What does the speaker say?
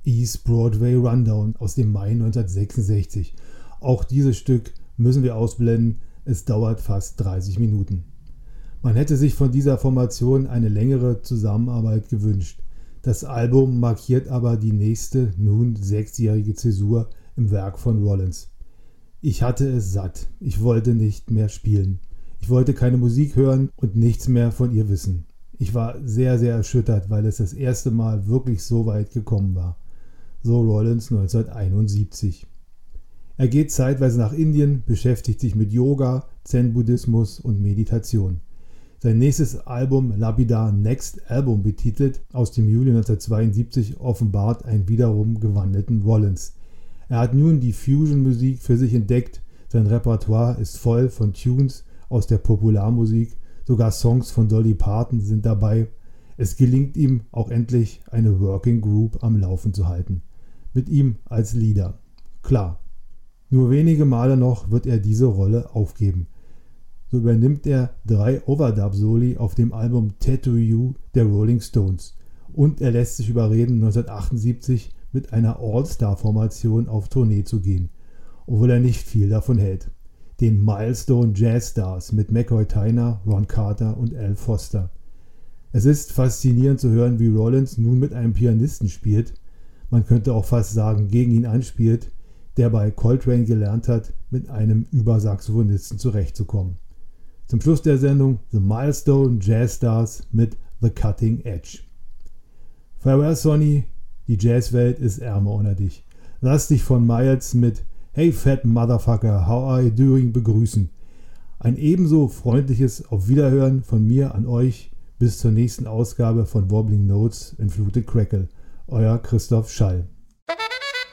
East Broadway Rundown aus dem Mai 1966. Auch dieses Stück müssen wir ausblenden, es dauert fast 30 Minuten. Man hätte sich von dieser Formation eine längere Zusammenarbeit gewünscht. Das Album markiert aber die nächste, nun 6-jährige Zäsur im Werk von Rollins. Ich hatte es satt, ich wollte nicht mehr spielen. Ich wollte keine Musik hören und nichts mehr von ihr wissen. Ich war sehr, sehr erschüttert, weil es das erste Mal wirklich so weit gekommen war. So Rollins 1971. Er geht zeitweise nach Indien, beschäftigt sich mit Yoga, Zen-Buddhismus und Meditation. Sein nächstes Album, Lapidar Next Album betitelt, aus dem Juli 1972, offenbart einen wiederum gewandelten Rollins. Er hat nun die Fusion-Musik für sich entdeckt, sein Repertoire ist voll von Tunes aus der Popularmusik, sogar Songs von Dolly Parton sind dabei. Es gelingt ihm auch endlich, eine Working Group am Laufen zu halten. Mit ihm als Leader. Klar, nur wenige Male noch wird er diese Rolle aufgeben. So übernimmt er 3 Overdub-Soli auf dem Album Tattoo You der Rolling Stones. Und er lässt sich überreden, 1978 mit einer All-Star-Formation auf Tournee zu gehen, obwohl er nicht viel davon hält. Den Milestone Jazz Stars mit McCoy Tyner, Ron Carter und Al Foster. Es ist faszinierend zu hören, wie Rollins nun mit einem Pianisten spielt, man könnte auch fast sagen gegen ihn anspielt, der bei Coltrane gelernt hat, mit einem Übersaxophonisten zurechtzukommen. Zum Schluss der Sendung The Milestone Jazz Stars mit The Cutting Edge. Farewell Sonny, die Jazzwelt ist ärmer ohne dich. Lass dich von Miles mit Hey Fat Motherfucker, how are you doing begrüßen. Ein ebenso freundliches Auf Wiederhören von mir an euch bis zur nächsten Ausgabe von Wobbling Notes in Fluted Crackle. Euer Christoph Schall.